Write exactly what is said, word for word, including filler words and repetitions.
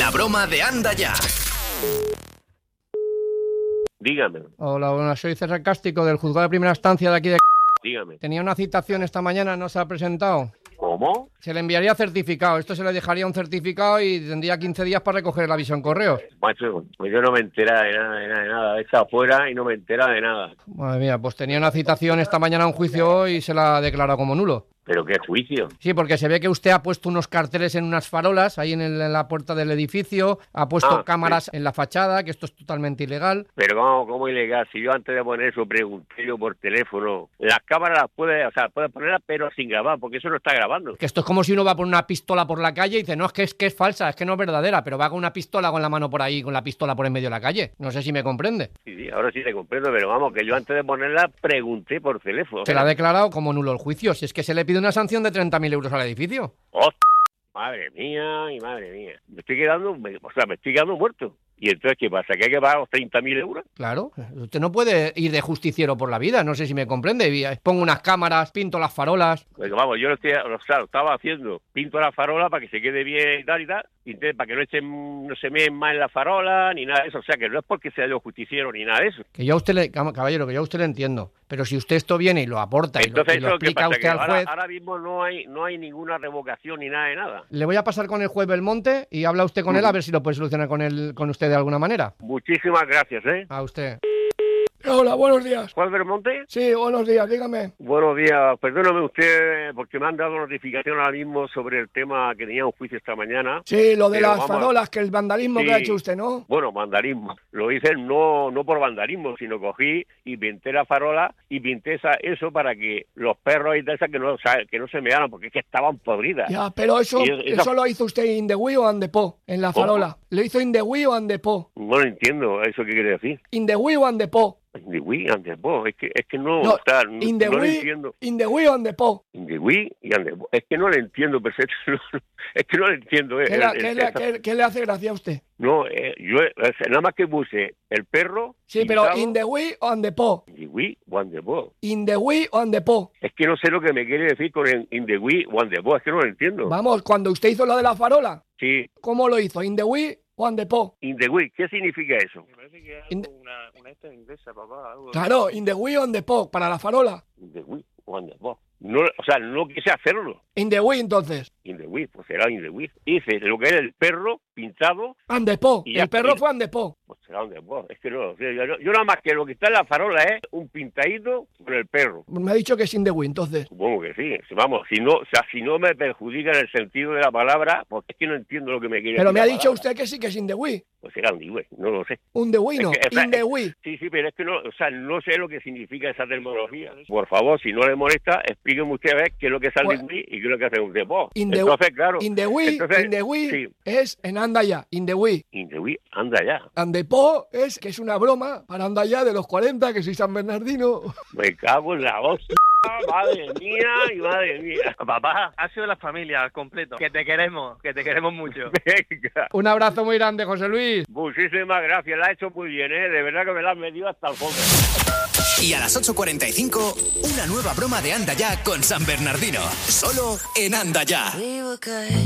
La broma de Anda Ya. Dígame. Hola, buenas, soy César Cástico del Juzgado de Primera Instancia de aquí de... Dígame. Tenía una citación esta mañana, no se ha presentado. ¿Cómo? Se le enviaría certificado, esto se le dejaría un certificado y tendría quince días para recoger el aviso en correos. Macho, pues yo no me entera de nada, de nada, de nada. Está afuera y no me entera de nada. Madre mía, pues tenía una citación esta mañana a un juicio y se la ha declarado como nulo. ¿Pero qué juicio? Sí, porque se ve que usted ha puesto unos carteles en unas farolas ahí en, el, en la puerta del edificio, ha puesto Ah, cámaras sí. en la fachada, que esto es totalmente ilegal. Pero ¿cómo, cómo ilegal? Si yo antes de poner eso pregunté yo por teléfono. Las cámaras las puede, o sea, puede ponerlas pero sin grabar, porque eso no está grabando. Que esto es como si uno va por una pistola por la calle y dice, no, es que es que es falsa, es que no es verdadera, pero va con una pistola con la mano por ahí, con la pistola por en medio de la calle. No sé si me comprende. Sí, sí, ahora sí te comprendo, pero vamos, que yo antes de ponerla pregunté por teléfono. Se la ha declarado como nulo el juicio, si es que se le pide una sanción de treinta mil euros al edificio. ¡Hostia! Madre mía y madre mía. Me estoy quedando, me- o sea, me estoy quedando muerto. ¿Y entonces qué pasa? ¿Que hay que pagar los treinta mil euros? Claro, usted no puede ir de justiciero por la vida, no sé si me comprende. Y pongo unas cámaras, pinto las farolas. Pues vamos, yo lo, estoy, o sea, lo estaba haciendo. Pinto la farola para que se quede bien y tal y tal. Y entonces, para que no echen, no se meen más en la farola ni nada de eso. O sea, que no es porque sea yo justiciero ni nada de eso. Que yo a usted le, caballero, que yo a usted le entiendo. Pero si usted esto viene y lo aporta y lo, Entonces, y lo eso, ¿qué explica pasa? usted Que al ahora, juez, ahora mismo no hay no hay ninguna revocación ni nada de nada. le voy a pasar con el juez Belmonte y habla usted con él a ver si lo puede solucionar con él, con usted de alguna manera. Muchísimas gracias, ¿eh? A usted. Hola, buenos días. ¿Juan Belmonte? Sí, buenos días, dígame. Buenos días. Perdóname usted porque me han dado notificación ahora mismo sobre el tema que tenía un juicio esta mañana. Sí, lo de Pero las vamos a- farolas, que el vandalismo Sí. que ha hecho usted, ¿no? Bueno, vandalismo. Lo hice no no por vandalismo, sino cogí y pinté la farola y pinté esa, eso para que los perros y tal, esas que no, o sea, que no se mearan porque es que estaban podridas. Ya, pero eso, Y esa- eso lo hizo usted in the Wii o and the po, en la ¿Cómo? farola. ¿Lo hizo in the Wii o and the po? No lo entiendo, ¿eso qué quiere decir? In the Wii o and the po. De Wii and the Bo, es que, es que no, No, o sea, no, in the no lo Wii, entiendo. in the Wii o and the po. De Wii y and the Bo. Es que no lo entiendo perfecto, es que no lo entiendo. eh, ¿Qué, la- el- qué el- le- esa- qué- qué le hace gracia a usted? No, eh, yo eh, nada más que puse el perro. Sí, pero pintado, in the Wii o and the po. de Wii o and the Bo. In the Wii o and the po. Es que no sé lo que me quiere decir con el in the Wii o and the Bo, es que no lo entiendo. Vamos, cuando usted hizo lo de la farola, Sí, ¿cómo lo hizo? ¿In the Wii o and the po? in the Wii, ¿qué significa eso? Me parece que es In- algo, una, una esta inglesa, papá. Algo. Claro, in the Wii o and the po, para la farola. In the Wii o and the Bo. No, o sea, no quise hacerlo. In the Wii, entonces. In the Wii, pues será in the Wii. Hice lo que era el perro pintado. And the po. Y ya- El perro y- fue and the po. Pues será un después. Es que no lo sé. Yo, no- yo nada más que lo que está en la farola es un pintadito con el perro. Me ha dicho que es in the Wii, entonces. Supongo que sí. Si- Vamos, si no, o sea, si no me perjudica en el sentido de la palabra, porque es que no entiendo lo que me quiere Pero decir me ha la dicho palabra. usted que sí que es in the Wii. Pues será un digüe, no lo sé. Un the Wii, Es no. que, o sea, In the es- Wii. Sí, sí, pero es que no, o sea, no sé lo que significa esa terminología. Por favor, si no le molesta, explíqueme usted a ver qué es lo que es el Pues- Wii y qué es lo que hace un depot. In the, Entonces, claro. in the Wii, entonces, in the Wii sí. es en anda ya. In the Wii. In the Wii, anda ya. And the po es que es una broma para anda ya de los cuarenta, que soy San Bernardino. Me cago en la hostia. Madre mía y madre mía. Papá, Ha sido la familia al completo. Que te queremos, que te queremos mucho. venga. Un abrazo muy grande, José Luis. Muchísimas gracias, la ha hecho muy bien, ¿eh? De verdad que me la has metido hasta el fondo. Y a las ocho cuarenta y cinco, una nueva broma de Anda Ya con San Bernardino. Solo en Anda Ya.